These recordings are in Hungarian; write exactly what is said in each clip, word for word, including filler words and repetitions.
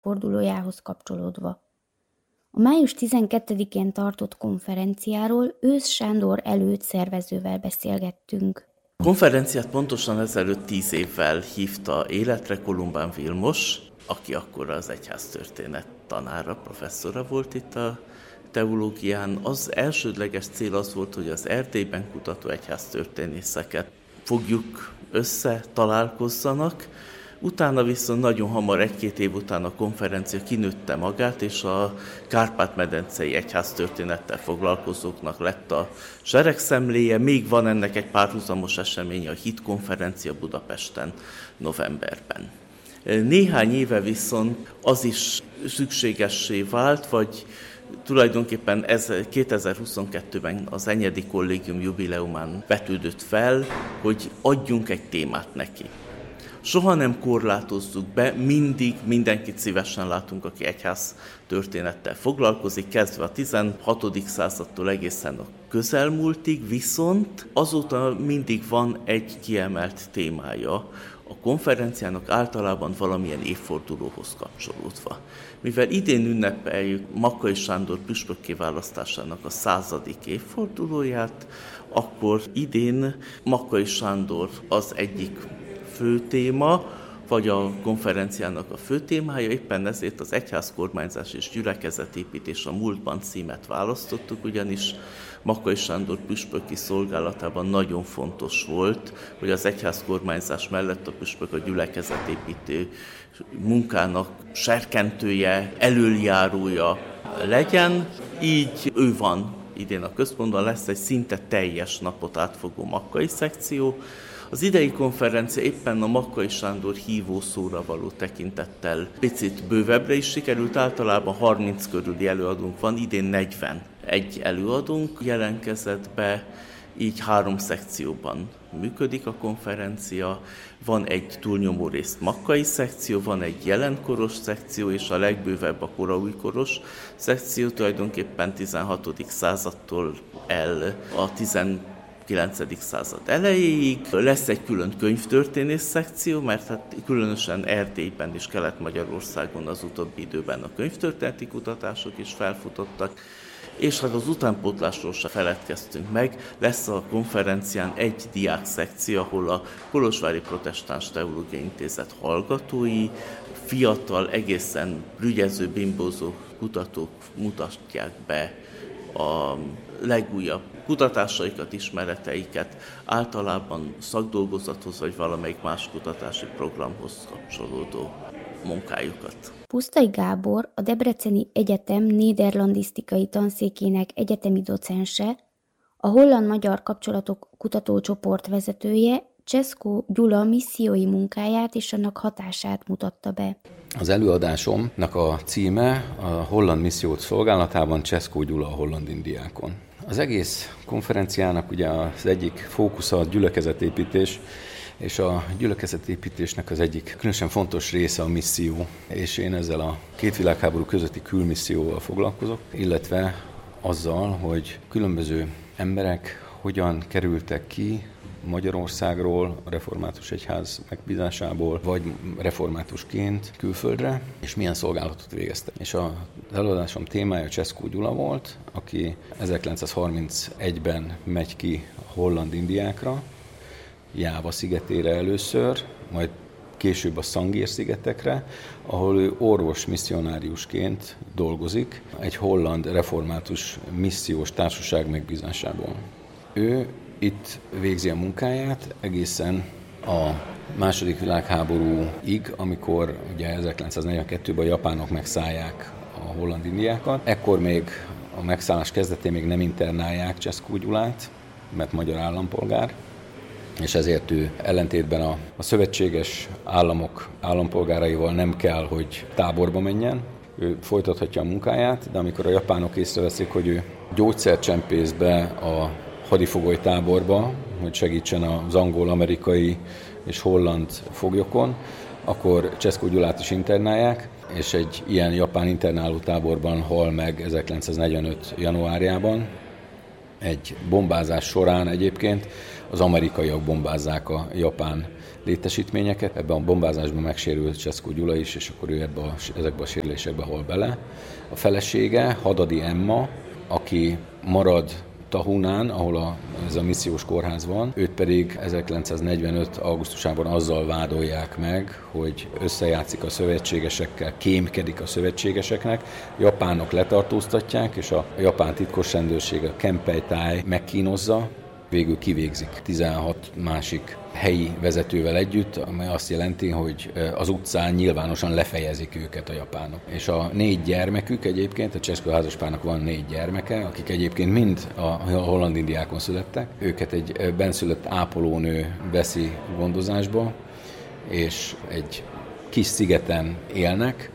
évfordulójához kapcsolódva. A május tizenkettedikén tartott konferenciáról Ősz Sándor előtt szervezővel beszélgettünk. A konferenciát pontosan ezelőtt tíz évvel hívta életre Kolumbán Vilmos, aki akkor az egyháztörténet tanára, professzora volt itt a teológián. Az elsődleges cél az volt, hogy az Erdélyben kutató egyháztörténészeket fogjuk össze, találkozzanak. Utána viszont nagyon hamar, egy-két év után a konferencia kinőtte magát, és a Kárpát-medencei egyháztörténettel foglalkozóknak lett a seregszemléje. Még van ennek egy párhuzamos eseménye, a hitkonferencia Budapesten novemberben. Néhány éve viszont az is szükségessé vált, vagy tulajdonképpen ez kétezer-huszonkettőben az Enyedi Kollégium jubileumán vetődött fel, hogy adjunk egy témát neki. Soha nem korlátozzuk be, mindig mindenkit szívesen látunk, aki egyház történettel foglalkozik, kezdve a tizenhatodik századtól egészen a közelmúltig, viszont azóta mindig van egy kiemelt témája a konferenciának, általában valamilyen évfordulóhoz kapcsolódva. Mivel idén ünnepeljük Makkai Sándor püspökké választásának a századik évfordulóját, akkor idén Makkai Sándor az egyik fő téma, vagy a konferenciának a fő témája, éppen ezért az egyházkormányzás és gyülekezetépítés a múltban címet választottuk, ugyanis Makkai Sándor püspöki szolgálatában nagyon fontos volt, hogy az egyházkormányzás mellett a püspök a gyülekezetépítő munkának serkentője, elöljárója legyen. Így ő van idén a központban, lesz egy szinte teljes napot átfogó makkai szekció. Az idei konferencia éppen a Makkai Sándor hívószóra való tekintettel picit bővebbre is sikerült, általában harminc körüli előadónk van, idén negyvenegy előadónk jelentkezett be, így három szekcióban működik a konferencia. Van egy túlnyomó részt makkai szekció, van egy jelenkoros szekció, és a legbővebb a koraújkoros szekció, tulajdonképpen tizenhatodik századtól el a tizenkilencedik század elejéig. Lesz egy külön könyvtörténész szekció, mert hát különösen Erdélyben és Kelet-Magyarországon az utóbbi időben a könyvtörténeti kutatások is felfutottak, és hát az utánpótlásról se feledkeztünk meg, lesz a konferencián egy diák szekció, ahol a Kolozsvári Protestáns Teológiai Intézet hallgatói, fiatal, egészen rügyező, bimbózó kutatók mutatják be a legújabb kutatásaikat, ismereteiket, általában szakdolgozathoz vagy valamelyik más kutatási programhoz kapcsolódó munkájukat. Pusztai Gábor, a Debreceni Egyetem néderlandisztikai tanszékének egyetemi docense, a holland-magyar kapcsolatok kutatócsoport vezetője, Cseszkó Gyula missziói munkáját és annak hatását mutatta be. Az előadásomnak a címe a Holland Missziót szolgálatában Cseszkó Gyula a holland indiákon. Az egész konferenciának ugye az egyik fókusza a gyülekezetépítés, és a gyülekezetépítésnek az egyik különösen fontos része a misszió, és én ezzel a két világháború közötti külmisszióval foglalkozok, illetve azzal, hogy különböző emberek hogyan kerültek ki Magyarországról, a református egyház megbízásából, vagy reformátusként külföldre, és milyen szolgálatot végeztek. És az előadásom témája Cseszkó Gyula volt, aki ezerkilencszázharmincegyben megy ki a holland indiákra, Jáva szigetére először, majd később a Szangér-szigetekre, ahol ő orvos misszionáriusként dolgozik egy holland református missziós társaság megbízásából. Ő itt végzi a munkáját egészen a második világháborúig, amikor ugye ezerkilencszáznegyvenkettőben a japánok megszállják a holland indiákat. Ekkor még a megszállás kezdetén még nem internálják Cseszkó Gyulát, mert magyar állampolgár, és ezért ő ellentétben a, a szövetséges államok állampolgáraival nem kell, hogy táborba menjen. Ő folytathatja a munkáját, de amikor a japánok észreveszik, hogy ő gyógyszert csempész be a hadifogoly táborba, hogy segítsen az angol, amerikai és holland foglyokon, akkor Cseszkó Gyulát is internálják, és egy ilyen japán internáló táborban hal meg ezerkilencszáznegyvenöt januárjában. Egy bombázás során egyébként az amerikaiak bombázzák a japán létesítményeket. Ebben a bombázásban megsérült Cseszkó Gyula is, és akkor ő ebbe a, ezekbe a sérülésekbe hal bele. A felesége, Hadadi Emma, aki marad Tahunán, ahol a, ez a missziós kórház van, őt pedig ezerkilencszáznegyvenöt. augusztusában azzal vádolják meg, hogy összejátszik a szövetségesekkel, kémkedik a szövetségeseknek, a japánok letartóztatják, és a japán titkos rendőrség, a Kempei Tai megkínozza, végül kivégzik tizenhat másik helyi vezetővel együtt, ami azt jelenti, hogy az utcán nyilvánosan lefejezik őket a japánok. És a négy gyermekük egyébként, a Cseszkó házaspárnak van négy gyermeke, akik egyébként mind a holland indiákon születtek. Őket egy benszülött ápolónő veszi gondozásba, és egy kis szigeten élnek,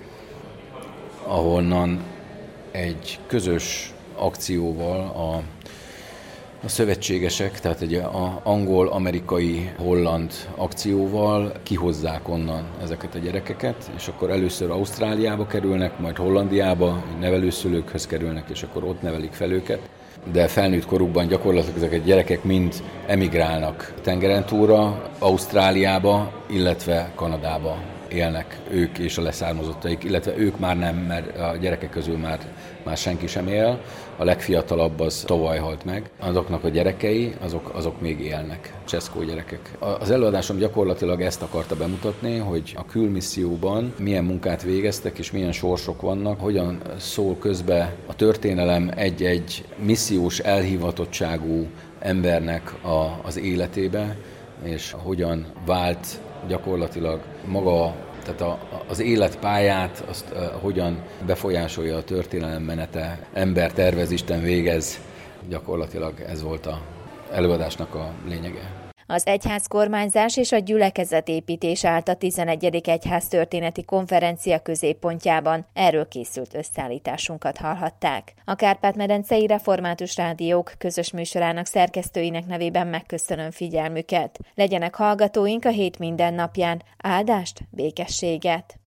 ahonnan egy közös akcióval a A szövetségesek, tehát egy angol-amerikai holland akcióval kihozzák onnan ezeket a gyerekeket, és akkor először Ausztráliába kerülnek, majd Hollandiába, nevelőszülőkhöz kerülnek, és akkor ott nevelik fel őket. De felnőtt korukban gyakorlatilag ezek a gyerekek mind emigrálnak tengeren túlra, Ausztráliába, illetve Kanadába élnek ők és a leszármazottaik, illetve ők már nem, mert a gyerekek közül már, már senki sem él. A legfiatalabb az tavaly halt meg. Azoknak a gyerekei, azok, azok még élnek, Cseszkó gyerekek. Az előadásom gyakorlatilag ezt akarta bemutatni, hogy a külmisszióban milyen munkát végeztek, és milyen sorsok vannak, hogyan szól közbe a történelem egy-egy missziós elhivatottságú embernek a, az életébe, és hogyan vált gyakorlatilag maga, tehát a, az életpályát, azt uh, hogyan befolyásolja a történelem menete, ember tervez, Isten végez, gyakorlatilag ez volt az előadásnak a lényege. Az egyházkormányzás és a gyülekezetépítés állt a tizenegyedik egyháztörténeti konferencia középpontjában. Erről készült összeállításunkat hallhatták. A Kárpát-medencei Református Rádiók közös műsorának szerkesztőinek nevében megköszönöm figyelmüket. Legyenek hallgatóink a hét minden napján. Áldást, békességet!